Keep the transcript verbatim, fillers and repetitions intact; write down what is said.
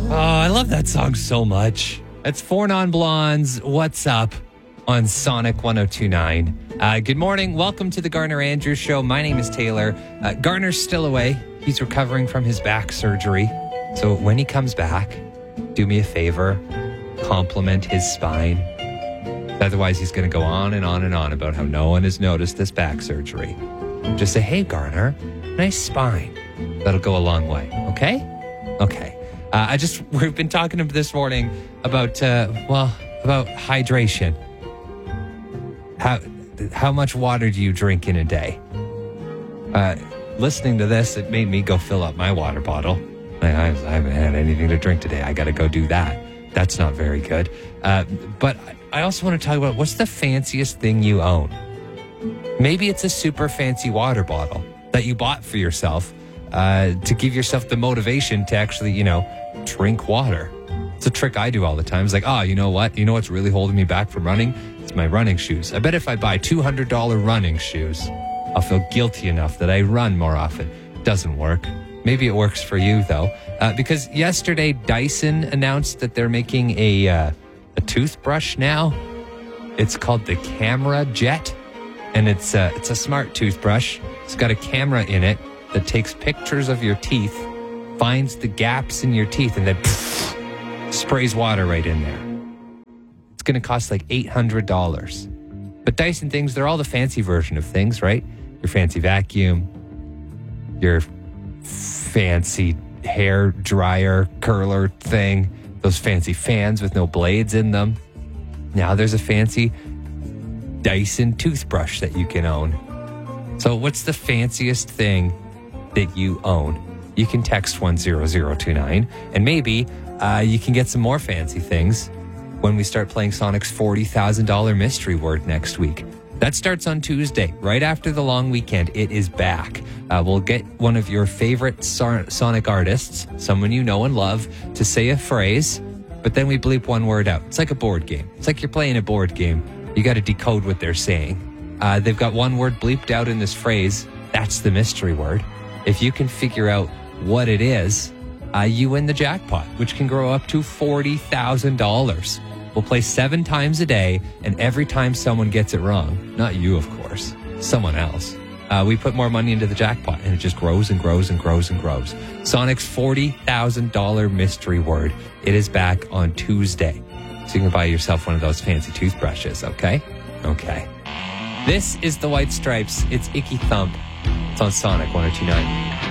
Oh, I love that song so much. It's Four Non-Blondes, What's Up on Sonic one oh two point nine. Uh, good morning. Welcome to the Garner Andrews Show. My name is Taylor. Uh, Garner's still away. He's recovering from his back surgery. So when he comes back, do me a favor, compliment his spine. Otherwise, he's going to go on and on and on about how no one has noticed this back surgery. Just say, hey, Garner, nice spine. That'll go a long way. Okay? Okay. Uh, I just, we've been talking this morning about, uh, well, about hydration. How how much water do you drink in a day? Uh, listening to this, it made me go fill up my water bottle. I, I, I haven't had anything to drink today. I got to go do that. That's not very good. Uh, but I also want to talk about what's the fanciest thing you own? Maybe it's a super fancy water bottle that you bought for yourself uh, to give yourself the motivation to actually, you know, drink water. It's a trick I do all the time. It's like, oh, you know what? You know what's really holding me back from running? It's my running shoes. I bet if I buy two hundred dollars running shoes, I'll feel guilty enough that I run more often. Doesn't work. Maybe it works for you, though. Uh, because yesterday, Dyson announced that they're making a, uh, a toothbrush now. It's called the Camera Jet. And it's, uh, it's a smart toothbrush. It's got a camera in it that takes pictures of your teeth, finds the gaps in your teeth, and then pff, sprays water right in there. It's going to cost like eight hundred dollars. But Dyson things, they're all the fancy version of things, right? Your fancy vacuum, your fancy hair dryer curler thing, those fancy fans with no blades in them. Now there's a fancy Dyson toothbrush that you can own. So what's the fanciest thing that you own? You can text one zero zero two nine, and maybe uh, you can get some more fancy things when we start playing Sonic's forty thousand dollars mystery word next week. That starts on Tuesday, right after the long weekend. It is back. Uh, we'll get one of your favorite Son- Sonic artists, someone you know and love, to say a phrase, but then we bleep one word out. It's like a board game. It's like you're playing a board game. You got to decode what they're saying. Uh, they've got one word bleeped out in this phrase. That's the mystery word. If you can figure out what it is, uh, you win the jackpot, which can grow up to forty thousand dollars. We'll play seven times a day, and every time someone gets it wrong, not you, of course, someone else, uh, we put more money into the jackpot, and it just grows and grows and grows and grows. Sonic's forty thousand dollars mystery word. It is back on Tuesday. So you can buy yourself one of those fancy toothbrushes, okay? Okay. This is the White Stripes. It's Icky Thump. It's on Sonic one oh two point nine.